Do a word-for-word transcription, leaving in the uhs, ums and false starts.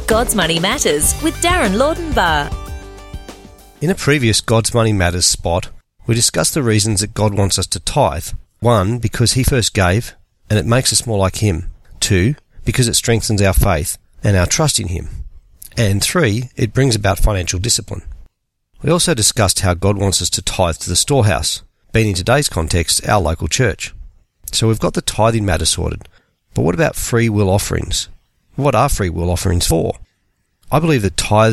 God's Money Matters with Darren Laudenbar. In a previous God's Money Matters spot, we discussed the reasons that God wants us to tithe. One, because he first gave, and it makes us more like him. Two, because it strengthens our faith and our trust in him. And three, it brings about financial discipline. We also discussed how God wants us to tithe to the storehouse, being in today's context our local church. So we've got the tithing matter sorted. But what about free will offerings? What are free will offerings for? I believe that tithes